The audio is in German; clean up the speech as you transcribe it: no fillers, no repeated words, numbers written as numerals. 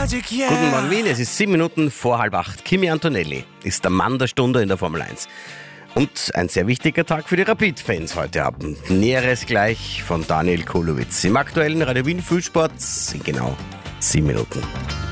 Guten Morgen Wien, es ist 7 Minuten vor 7:30. Kimi Antonelli ist der Mann der Stunde in der Formel 1. Und ein sehr wichtiger Tag für die Rapid-Fans heute Abend. Näheres gleich von Daniel Kulowitz. Im aktuellen Radio Wien Frühsport in genau 7 Minuten.